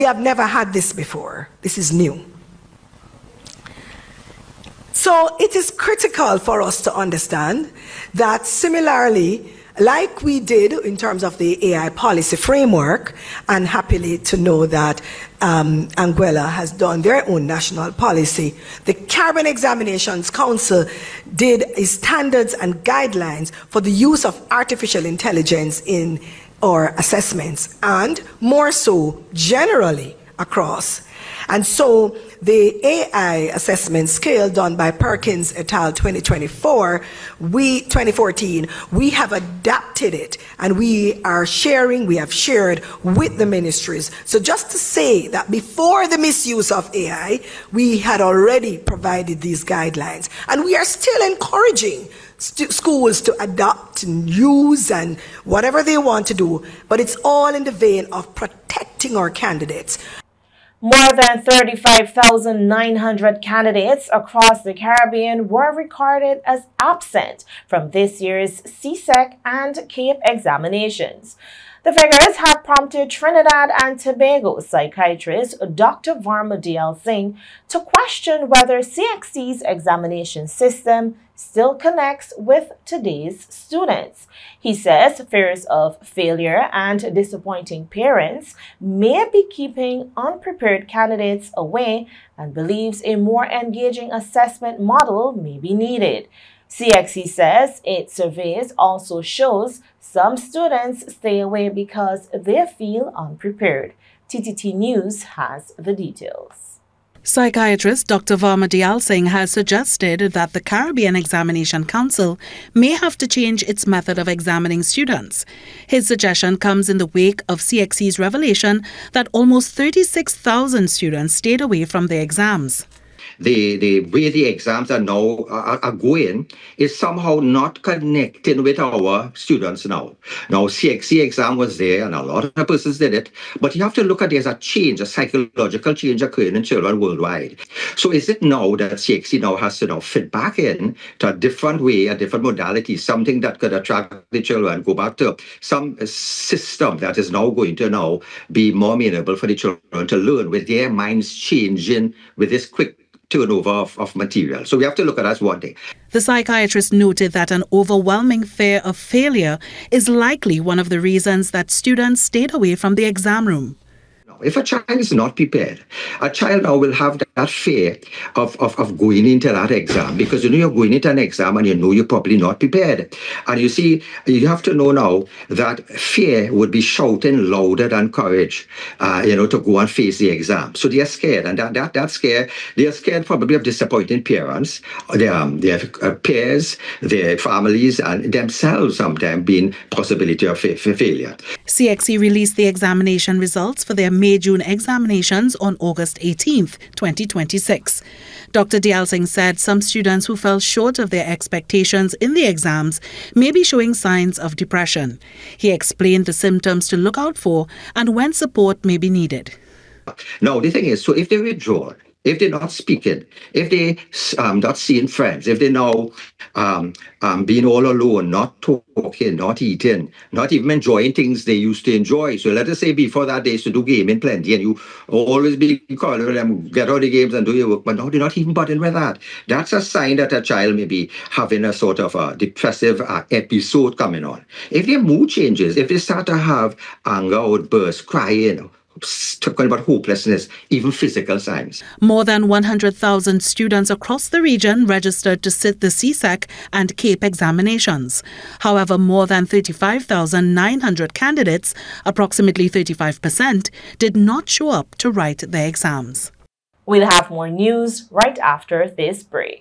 We have never had this before. This is new. So it is critical for us to understand that similarly, like we did in terms of the AI policy framework, and happily to know that Anguilla has done their own national policy, the Caribbean Examinations Council did standards and guidelines for the use of artificial intelligence in our assessments, and more so generally across. And so the AI assessment scale done by Perkins et al. 2014, we have adapted it, and we have shared with the ministries. So just to say that before the misuse of AI, we had already provided these guidelines, and we are still encouraging schools to adopt and use and whatever they want to do, but it's all in the vein of protecting our candidates. More than 35,900 candidates across the Caribbean were recorded as absent from this year's CSEC and CAPE examinations. The figures have prompted Trinidad and Tobago psychiatrist Dr. Varma Dayal Singh to question whether CXC's examination system still connects with today's students. He says fears of failure and disappointing parents may be keeping unprepared candidates away and believes a more engaging assessment model may be needed. CXC says its surveys also shows some students stay away because they feel unprepared. TTT News has the details. Psychiatrist Dr. Varma Dayal Singh has suggested that the Caribbean Examination Council may have to change its method of examining students. His suggestion comes in the wake of CXC's revelation that almost 36,000 students stayed away from their exams. The way the exams are now are going is somehow not connecting with our students now. Now, CXC exam was there and a lot of persons did it, but you have to look at there's a change, a psychological change occurring in children worldwide. So is it now that CXC now has to now fit back in to a different way, a different modality, something that could attract the children, go back to some system that is now going to now be more amenable for the children to learn with their minds changing with this quick turnover of material. So we have to look at that as one thing. The psychiatrist noted that an overwhelming fear of failure is likely one of the reasons that students stayed away from the exam room. If a child is not prepared, a child now will have that fear of going into that exam, because you're going into an exam and you're probably not prepared. And you see, you have to know now that fear would be shouting louder than courage, to go and face the exam. So they are scared, and that scare, they are scared probably of disappointing parents, their peers, their families, and themselves sometimes being possibility of failure. CXC released the examination results for their May-June examinations on August 18th, 2026. Dr. Dayal Singh said some students who fell short of their expectations in the exams may be showing signs of depression. He explained the symptoms to look out for and when support may be needed. Now, the thing is, so if they withdraw, if they're not speaking, if they're not seeing friends, if they're now being all alone, not talking, not eating, not even enjoying things they used to enjoy. So let us say before that they used to do gaming plenty and you always be calling them, get out the games and do your work, but now they're not even bothering with that. That's a sign that a child may be having a sort of a depressive episode coming on. If their mood changes, if they start to have anger, outbursts, crying, talking about hopelessness, even physical signs. More than 100,000 students across the region registered to sit the CSEC and CAPE examinations. However, more than 35,900 candidates, approximately 35%, did not show up to write their exams. We'll have more news right after this break.